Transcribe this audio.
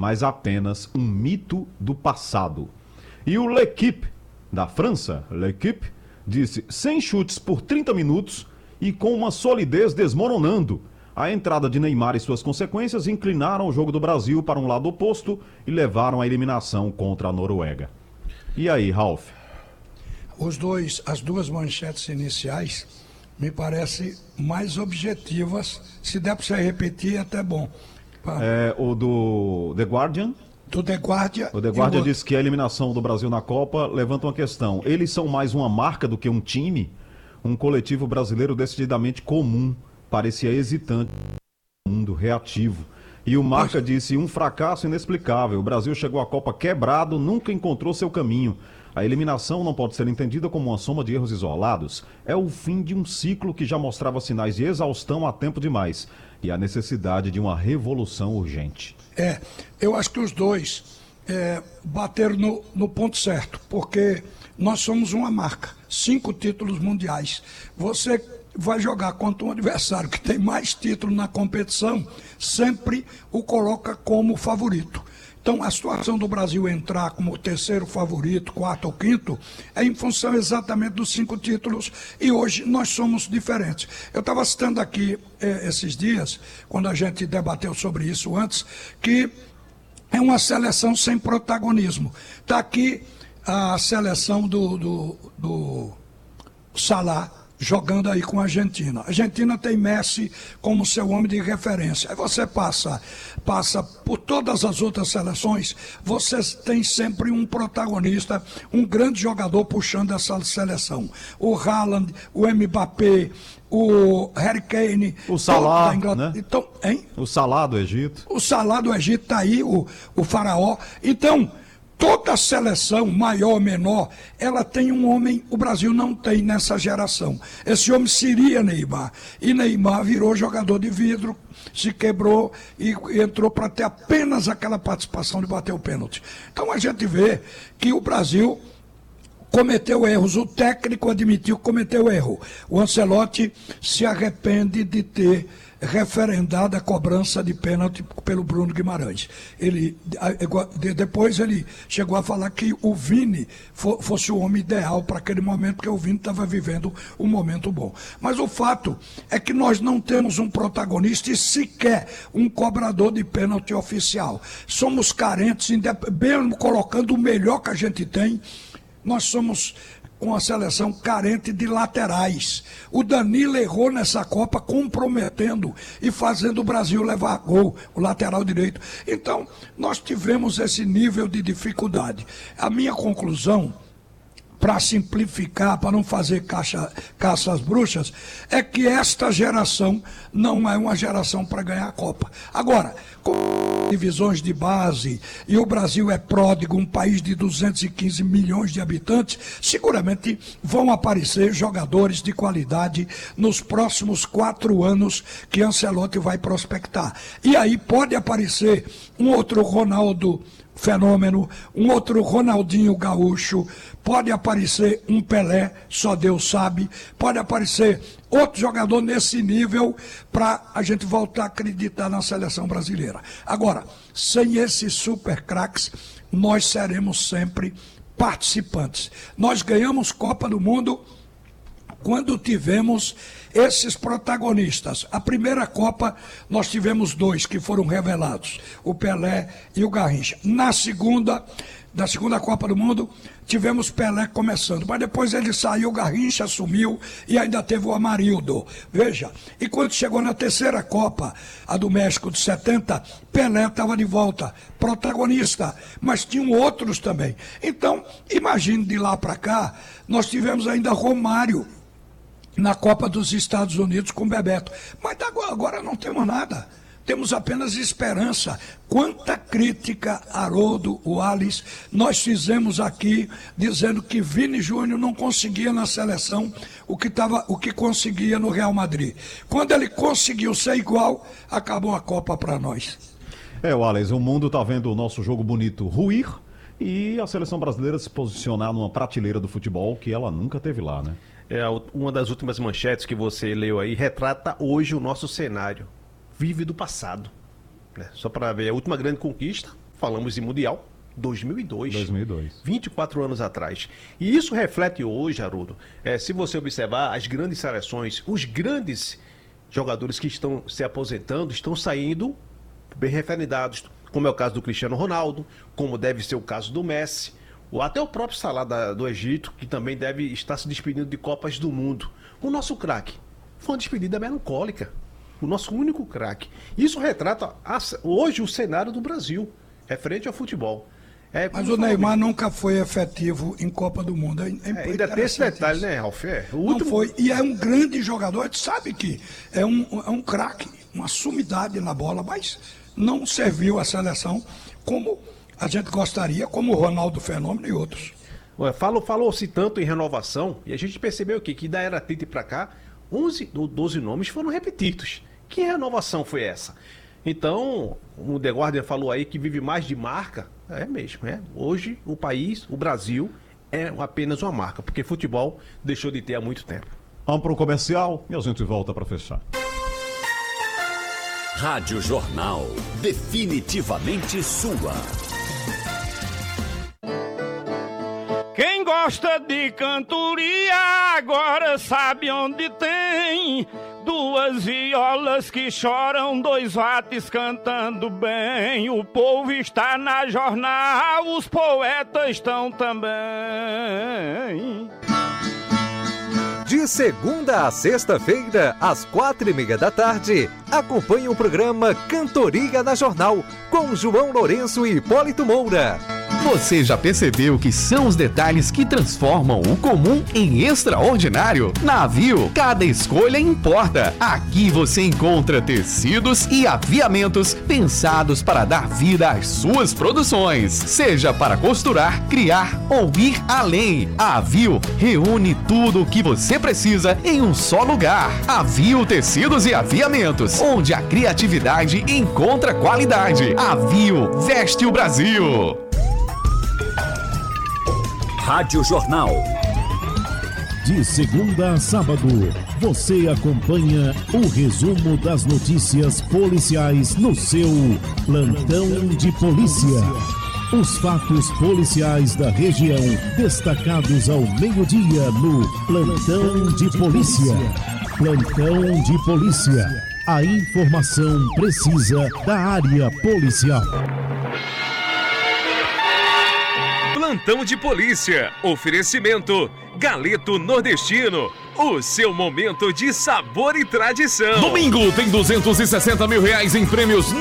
mas apenas um mito do passado. E o L'Équipe, da França, L'Équipe, disse 100 chutes por 30 minutos e com uma solidez desmoronando. A entrada de Neymar e suas consequências inclinaram o jogo do Brasil para um lado oposto e levaram à eliminação contra a Noruega. E aí, Ralf? As duas manchetes iniciais me parecem mais objetivas. Se der para você repetir, é até bom. O do The Guardian? Do The Guardian. O The Guardian diz que a eliminação do Brasil na Copa levanta uma questão. Eles são mais uma marca do que um time? Um coletivo brasileiro decididamente comum. Parecia hesitante, mundo reativo. E o Marca disse, um fracasso inexplicável. O Brasil chegou à Copa quebrado, nunca encontrou seu caminho. A eliminação não pode ser entendida como uma soma de erros isolados. É o fim de um ciclo que já mostrava sinais de exaustão há tempo demais. E a necessidade de uma revolução urgente. Eu acho que os dois bateram no ponto certo, porque nós somos uma marca. 5 títulos mundiais. Você vai jogar contra um adversário que tem mais títulos na competição, sempre o coloca como favorito. Então, a situação do Brasil entrar como terceiro favorito, quarto ou quinto, é em função exatamente dos 5 títulos, e hoje nós somos diferentes. Eu estava citando aqui esses dias, quando a gente debateu sobre isso antes, que é uma seleção sem protagonismo. Está aqui a seleção do Salah, jogando aí com a Argentina. A Argentina tem Messi como seu homem de referência. Aí você passa por todas as outras seleções, você tem sempre um protagonista, um grande jogador puxando essa seleção. O Haaland, o Mbappé, o Harry Kane, o Salah, né? Então, o Salah do Egito. O Salah do Egito está aí, o faraó. Então, toda seleção, maior ou menor, ela tem um homem, o Brasil não tem nessa geração. Esse homem seria Neymar. E Neymar virou jogador de vidro, se quebrou e entrou para ter apenas aquela participação de bater o pênalti. Então a gente vê que o Brasil cometeu erros, o técnico admitiu que cometeu erro. O Ancelotti se arrepende de ter referendado a cobrança de pênalti pelo Bruno Guimarães. Depois ele chegou a falar que o Vini fosse o homem ideal para aquele momento, porque o Vini estava vivendo um momento bom. Mas o fato é que nós não temos um protagonista e sequer um cobrador de pênalti oficial. Somos carentes, mesmo colocando o melhor que a gente tem, nós somos com a seleção carente de laterais. O Danilo errou nessa Copa comprometendo e fazendo o Brasil levar gol, o lateral direito. Então, nós tivemos esse nível de dificuldade. A minha conclusão, para simplificar, para não fazer caça às bruxas, é que esta geração não é uma geração para ganhar a Copa. Agora, com divisões de base, e o Brasil é pródigo, um país de 215 milhões de habitantes, seguramente vão aparecer jogadores de qualidade nos próximos 4 anos que Ancelotti vai prospectar. E aí pode aparecer um outro Ronaldo Fenômeno, um outro Ronaldinho Gaúcho, pode aparecer um Pelé, só Deus sabe, pode aparecer outro jogador nesse nível para a gente voltar a acreditar na seleção brasileira. Agora, sem esses super craques, nós seremos sempre participantes. Nós ganhamos Copa do Mundo quando tivemos esses protagonistas. A primeira Copa nós tivemos 2 que foram revelados, o Pelé e o Garrincha. Da segunda Copa do Mundo, tivemos Pelé começando, mas depois ele saiu, o Garrincha assumiu e ainda teve o Amarildo. Veja, e quando chegou na terceira Copa, a do México de 70, Pelé estava de volta, protagonista, mas tinham outros também. Então, imagine de lá para cá, nós tivemos ainda Romário na Copa dos Estados Unidos com Bebeto, mas agora não temos nada. Temos apenas esperança. Quanta crítica, Haroldo, Wallace, nós fizemos aqui dizendo que Vini Júnior não conseguia na seleção o que conseguia no Real Madrid. Quando ele conseguiu ser igual, acabou a Copa para nós. Wallace, o mundo está vendo o nosso jogo bonito ruir e a seleção brasileira se posicionar numa prateleira do futebol que ela nunca teve lá, né? Uma das últimas manchetes que você leu aí retrata hoje o nosso cenário. Vive do passado, né? Só para ver, a última grande conquista falamos em Mundial 2002. 2002. 24 anos atrás. E isso reflete hoje, Haroldo, se você observar as grandes seleções, os grandes jogadores que estão se aposentando estão saindo bem referendados, como é o caso do Cristiano Ronaldo, como deve ser o caso do Messi, ou até o próprio Salah do Egito, que também deve estar se despedindo de Copas do Mundo. O nosso craque foi uma despedida melancólica. O nosso único craque. Isso retrata hoje o cenário do Brasil, referente ao futebol. Mas o Neymar nunca foi efetivo em Copa do Mundo. Ainda tem esse detalhe, né, Ralf? Não foi. E é um grande jogador. A gente sabe que é um craque, uma sumidade na bola, mas não serviu à seleção como a gente gostaria, como o Ronaldo Fenômeno e outros. Falou-se tanto em renovação, e a gente percebeu que da era Tite para cá, 11 ou 12 nomes foram repetidos. Que renovação foi essa? Então, o The Guardian falou aí que vive mais de marca. É mesmo, Hoje, o país, o Brasil, é apenas uma marca, porque futebol deixou de ter há muito tempo. Vamos para o comercial e a gente volta para fechar. Rádio Jornal, definitivamente sua. Quem gosta de cantoria agora sabe onde tem duas violas que choram, dois vates cantando bem. O povo está na jornal, os poetas estão também. De segunda a sexta-feira, às 4:30 da tarde, acompanhe o programa Cantoria na Jornal, com João Lourenço e Hipólito Moura. Você já percebeu que são os detalhes que transformam o comum em extraordinário? Na Aviu, cada escolha importa. Aqui você encontra tecidos e aviamentos pensados para dar vida às suas produções. Seja para costurar, criar ou ir além. A Aviu reúne tudo o que você precisa em um só lugar. Aviu Tecidos e Aviamentos, onde a criatividade encontra qualidade. Aviu veste o Brasil. Rádio Jornal. De segunda a sábado, você acompanha o resumo das notícias policiais no seu Plantão de Polícia. Os fatos policiais da região destacados ao meio-dia no Plantão de Polícia. Plantão de Polícia. A informação precisa da área policial. Plantão de Polícia. Oferecimento Galeto Nordestino. O seu momento de sabor e tradição. Domingo tem R$260 mil em prêmios